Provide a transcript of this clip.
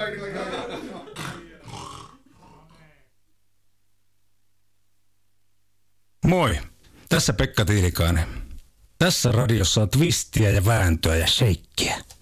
Moi, tässä Pekka Tiilikainen. Tässä radiossa on twistiä ja vääntöä ja sheikkiä.